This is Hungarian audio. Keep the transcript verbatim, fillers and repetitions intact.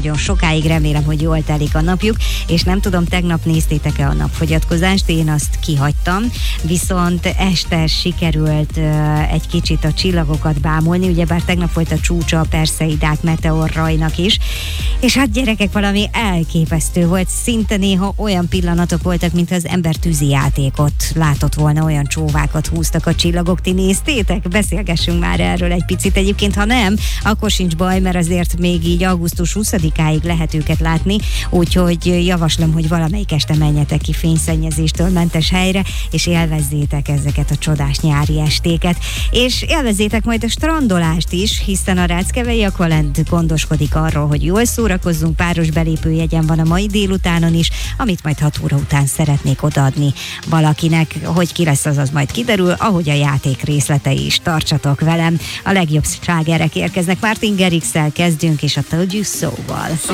nagyon sokáig, remélem, hogy jól telik a napjuk, és nem tudom, tegnap néztétek-e a napfogyatkozást, én azt kihagytam, viszont este sikerült uh, egy kicsit a csillagokat bámulni, ugyebár tegnap volt a csúcsa a Perseidák meteorrajnak is, és hát gyerekek, valami elképesztő volt, szinte néha olyan pillanatok voltak, mint az ember tűzijátékot látott volna, olyan csóvákat húztak a csillagok. Ti néztétek? Beszélgessünk már erről egy picit. Egyébként, ha nem, akkor sincs baj, mert azért még így augusztus huszadikáig lehet őket látni, úgyhogy javaslom, hogy valamelyik este menjetek ki fényszennyezéstől mentes helyre, és élvezzétek ezeket a csodás nyári estéket. És élvezzétek majd a strandolást is, hiszen a Ráckevei Aqualand gondoskodik arról, hogy jól szórakozzunk, páros belépőjegyen van a mai délutánon is, amit majd hat óra után szeretnék odaadni valakinek. Hogy ki lesz, az az majd kiderül, ahogy a játék részletei is. Tartsatok velem, a legjobb slágerek érkeznek. Martin Garrixsel kezdünk, és a Told You So-val.